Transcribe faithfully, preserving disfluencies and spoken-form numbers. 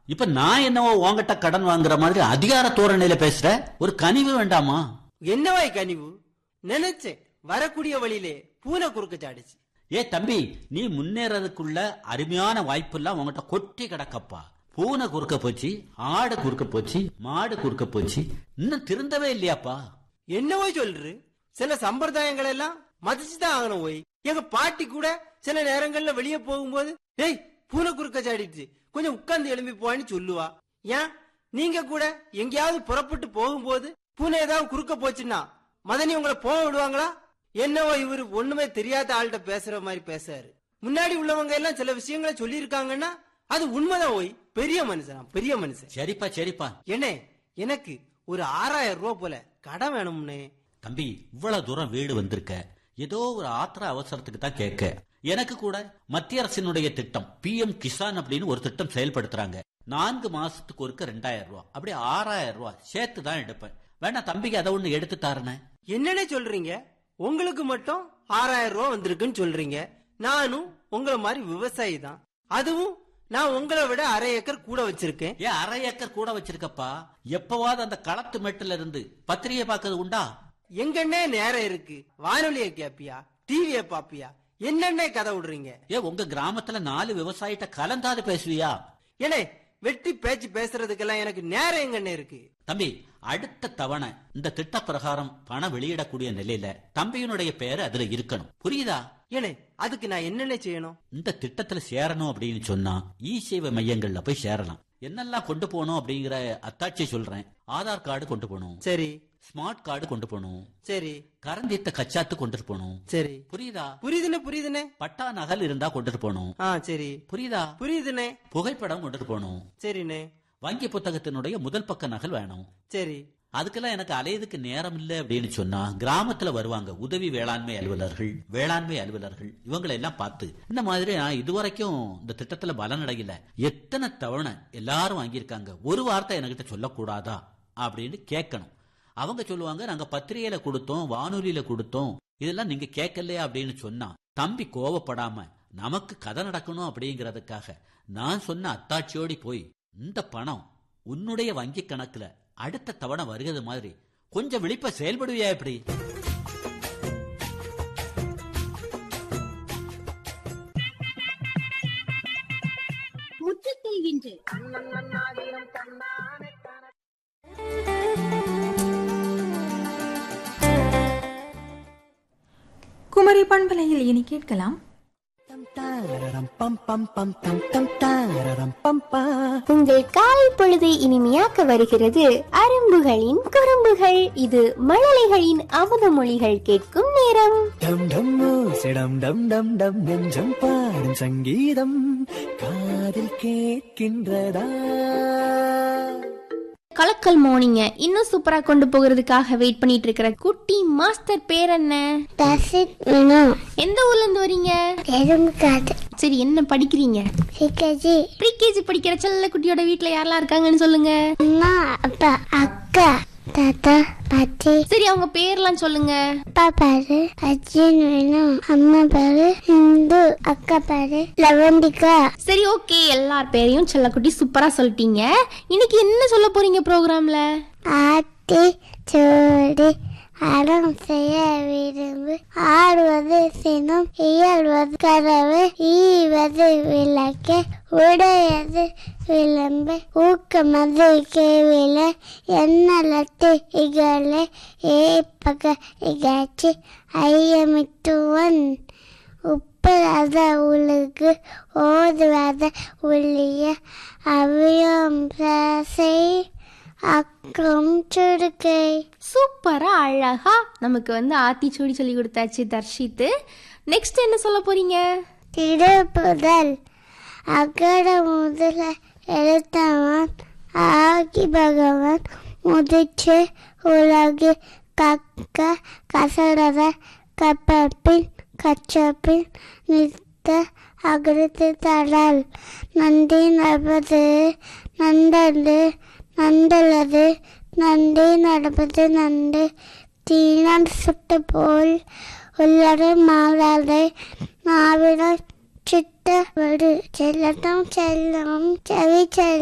இப்ப நான் என்னவோ உன்கிட்ட கடன் வாங்குற மாதிரி அதிகார தோரணையில பேசுற? ஒரு கனிவு வேண்டாமா? என்னவாய் கனிவு? நினைச்சேன் வரக்கூடிய வழியிலே பூனை குறுக்க சாடிச்சு. ஏ தம்பி, நீ முன்னேறதுக்குள்ள அருமையான வாய்ப்பு எல்லாம் உங்ககிட்ட கொட்டி கிடக்கப்பா. பூனை குறுக்க போச்சு, ஆடு குறுக்க போச்சு, மாடு குறுக்க போச்சு, இன்னும் திருந்தவே இல்லையாப்பா. என்னவோ சொல்று? சில சம்பிரதாயங்கள் எல்லாம் மதிச்சுதான் ஆகணும். போய் எங்க பாட்டி கூட சில நேரங்கள்ல வெளியே போகும்போது, டேய் பூனை குறுக்க சாடிடுச்சு, கொஞ்சம் உட்கார்ந்து எழும்பி போவான்னு சொல்லுவா. ஏன் நீங்க கூட எங்கேயாவது புறப்பட்டு போகும்போது பூனை ஏதாவது குறுக்க போச்சுன்னா மதனி உங்களை போக விடுவாங்களா? என்னவோ இவரு ஒண்ணுமே தெரியாத ஆள்கிட்ட பேசுற மாதிரி பேசாரு. முன்னாடி உள்ளவங்க எல்லாம் சில விஷயங்களை சொல்லி இருக்காங்கன்னா அது உண்மைதான். போய் பெரிய மனுஷன், பெரிய மனுஷன். சரிப்பா சரிப்பா. என்ன எனக்கு ஒரு ஆறாயிரம் ரூபாய் போல கடன் வேணும்னே. தம்பி, இவ்வளவு தூரம் வீடு வந்திருக்க, ஏதோ ஒரு ஆத்திர அவசரத்துக்கு தான் கேட்க. எனக்கு கூட மத்திய அரசினுடைய திட்டம் பி எம் கிசான் அப்படின்னு ஒரு திட்டம் செயல்படுத்துறாங்க. நான்கு மாசத்துக்கு ஒருக்க ரெண்டாயிரம் ரூபாய், அப்படி ஆறாயிரம் ரூபாய் சேர்த்து தான் எடுப்பேன். வேணா தம்பிக்கு அதை ஒண்ணு எடுத்து தாரேன். என்னன்னு சொல்றீங்க? உங்களுக்கு மட்டும் ஆறாயிரம் ரூபாய் வந்திருக்குன்னு சொல்றீங்க. நானும் உங்களை மாதிரி விவசாயி தான். அதுவும் நான் உங்களை விட அரை ஏக்கர் கூட வச்சிருக்கேன். ஏன் அரை ஏக்கர் கூட வச்சிருக்கப்பா? எப்பவாவது அந்த களத்து மெட்டுல இருந்து பத்திரிகை பாக்குறது உண்டா? எங்கன்னே நேரம் இருக்கு? வானொலியை கேப்பியா, டிவிய பாப்பியா, என்னென்ன கதை விடுறீங்க? ஏ, உங்க கிராமத்துல நாலு விவசாயிட்ட கலந்தாது பேசுவியா? ஏனே வெட்டி பேச்சு பேசுறதுக்கெல்லாம் எனக்கு நேரம் எங்கன்னே இருக்கு? தம்பி, அடுத்த தவணை இந்த திட்ட பிரகாரம் பணம் வெளியிடக்கூடிய நிலையில தம்பியினுடைய பேரு அதுல இருக்கணும், புரியுதா? ஏனே அதுக்கு நான் என்னென்ன செய்யணும்? இந்த திட்டத்துல சேரணும் அப்படின்னு சொன்னா இ சேவை மையங்கள்ல போய் சேரலாம். என்னெல்லாம் கொண்டு போகணும் அப்படிங்கிற அத்தாட்சி சொல்றேன். ஆதார் கார்டு கொண்டு போகணும். சரி. ஸ்மார்ட் கார்டு கொண்டு போகணும். சரி. கரந்தித்த கச்சாத்து கொண்டு போகணும். சரி. புரியுதா? புரியுதுன்னு புரியுதுனே. பட்டா நகல் இருந்தா கொண்டு போகணும். ஆ சரி. புரியுதா? புரியுதுனே. புகைப்படம் கொண்டு போகணும். சரிண்ணே. வங்கி புத்தகத்தினுடைய முதல் பக்க நகல் வேணும். சரி. அதுக்கெல்லாம் எனக்கு அலையதுக்கு நேரம் இல்லை அப்படின்னு சொன்னா கிராமத்துல வருவாங்க உதவி வேளாண்மை அலுவலர்கள், வேளாண்மை அலுவலர்கள், இவங்களை எல்லாம் பார்த்து இந்த மாதிரி நான் இதுவரைக்கும் இந்த திட்டத்துல பலனடையல, எத்தனை தவணை எல்லாரும் வாங்கியிருக்காங்க, ஒரு வார்த்தை என்கிட்ட சொல்லக்கூடாதா அப்படின்னு கேட்கணும். அவங்க சொல்லுவாங்க, நாங்க பத்திரிகையில கொடுத்தோம், வானொலியில கொடுத்தோம், இதெல்லாம் நீங்க கேட்கலையா அப்படின்னு சொன்னா தம்பி கோவப்படாம நமக்கு கதை நடக்கணும் அப்படிங்கறதுக்காக நான் சொன்ன அத்தாட்சியோடி போய் இந்த பணம் உன்னுடைய வங்கி கணக்குல அடுத்த தவணை வருகிறது மாதிரி கொஞ்சம் விழிப்ப செயல்படுவியா? எப்படி? முற்றத்தில் இன்று குமரி பண்பலையில் இனி கேட்கலாம் உங்கள் காலை பொழுதை இனிமையாக்க வருகிறது அரும்புகளின் குறும்புகள். இது மழலைகளின் அமுத மொழிகள் கேட்கும் நேரம். டம் டம் சிடம் டம் டம் டம் நெஞ்சம் பாடும் சங்கீதம் காதில் கேட்கின்றதா? கலக்கல் மார்னிங்க இன்னும் சூப்பரா கொண்டு போகிறதுக்காக வெயிட் பண்ணிட்டு இருக்கிற குட்டி மாஸ்டர் பேர் என்ன? எந்த ஊர்ல இருந்து வரீங்க? சரி, என்ன படிக்கிறீங்க? ப்ரீகேஜி படிக்கிற செல்ல குட்டியோட வீட்டுல யாரெல்லாம் இருக்காங்கன்னு சொல்லுங்க. அம்மா, அப்பா, அக்கா, தாத்தா, பாட்டி. சரி, அவங்க பேர்லாம் சொல்லுங்க. அப்பா பேரு அஜின் வேணும், அம்மா பேரு இந்து, அக்கா பேரு லவண்டிகா. சரி, ஓகே, எல்லார் பேரையும் செல்லக்குட்டி சூப்பரா சொல்லிட்டீங்க. இன்னைக்கு என்ன சொல்ல போறீங்க ப்ரோக்ராம்ல? ஆட்டி சோடி அறம் செய்ய விரும்பு, ஆடுவது சினம், இயல்வது கதவு, ஈவது விளக்கு, உடையது விளம்பு, ஊக்கமது கேவில, எண்ணலட்டு இகழே, ஏப்பக இகழ்ச்சி, ஐயமிட்டுவன், உப்பராத உலகு, ஓதுவாத உள்ளிய, அவியம் பிரசை அக்கம் சுடுக்கை. சூப்பரா அழகா நமக்கு வந்து ஆத்திச்சூடி சொல்லி கொடுத்தாச்சு தர்ஷித்து. நெக்ஸ்ட் என்ன சொல்ல போறீங்க? திருப்புதல் அகட முதல எழுத்தவன் ஆகி பகவான் முதிச்சு உலகு கக்க கசடத கப்பின் கச்சப்பின் நிறுத்த அகரத்து தடல் நந்தி நடப்பது நண்டது நண்டலது நண்டே நடப்பது நண்டு தீனான் சுட்ட போல் உள்ளது மாறாது நாவிட சித்த வடு செல்லட்டும் செல்லம் செவி செல்